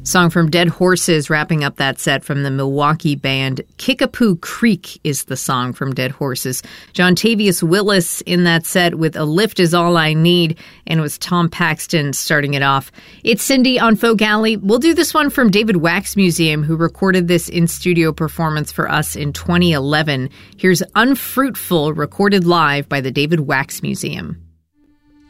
Song from Dead Horses wrapping up that set from the Milwaukee band. Kickapoo Creek is the song from Dead Horses. John Tavius Willis in that set with A Lift Is All I Need, and it was Tom Paxton starting it off. It's Cindy on Folk Alley. We'll do this one from David Wax Museum, who recorded this in-studio performance for us in 2011. Here's Unfruitful, recorded live by the David Wax Museum.